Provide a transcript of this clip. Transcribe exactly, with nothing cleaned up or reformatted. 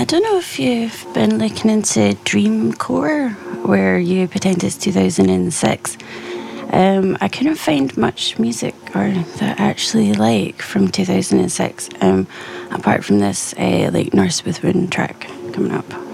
don't know if you've been looking into Dreamcore, where you pretend it's two thousand six. Um, I couldn't find much music or that I actually like from two thousand six, um, apart from this uh, like North with Wind track coming up.